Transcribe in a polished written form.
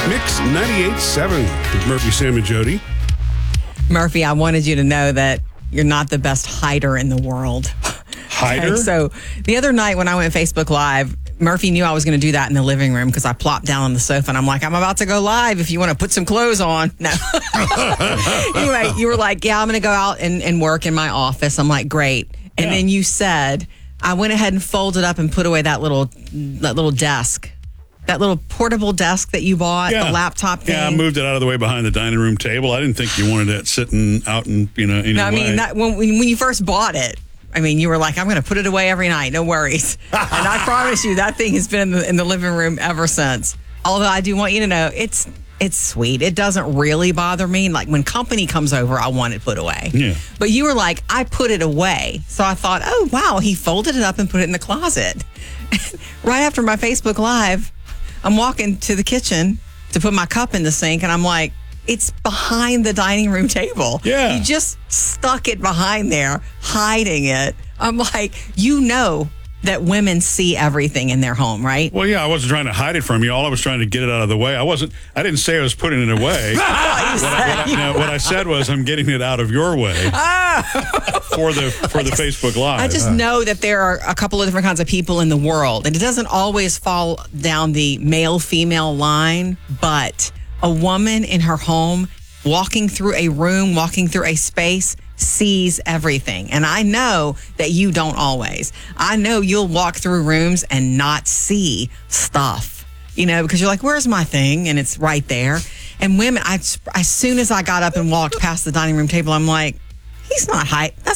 Mix 98.7 with Murphy, Sam, and Jody. Murphy, I wanted you to know that you're not the best hider in the world. Hider? Okay, so the other night when I went Facebook Live, Murphy knew I was going to do that in the living room because I plopped down on the sofa and I'm like, I'm about to go live if you want to put some clothes on. No. Anyway, you were like, yeah, I'm going to go out and work in my office. I'm like, great. And then you said, I went ahead and folded up and put away that little desk. That little portable desk that you bought, the laptop thing. Yeah, I moved it out of the way behind the dining room table. I didn't think you wanted that sitting out in, No, I mean, that, when you first bought it, I mean, you were like, I'm going to put it away every night. No worries. And I promise you, that thing has been in the living room ever since. Although I do want you to know, it's sweet. It doesn't really bother me. Like when company comes over, I want it put away. Yeah. But you were like, I put it away. So I thought, oh, wow, he folded it up and put it in the closet. Right after my Facebook Live, I'm walking to the kitchen to put my cup in the sink, and I'm like, it's behind the dining room table. Yeah. You just stuck it behind there, hiding it. I'm like, that women see everything in their home, right? Well, yeah, I wasn't trying to hide it from you. All I was trying to get it out of the way. I didn't say I was putting it away. What I said was I'm getting it out of your way for the Facebook Live. I just know that there are a couple of different kinds of people in the world, and it doesn't always fall down the male-female line, but a woman in her home walking through a room, walking through a space, sees everything. And I know that you don't always. I know you'll walk through rooms and not see stuff, because you're like, where's my thing? And it's right there. And women, as soon as I got up and walked past the dining room table, I'm like, that's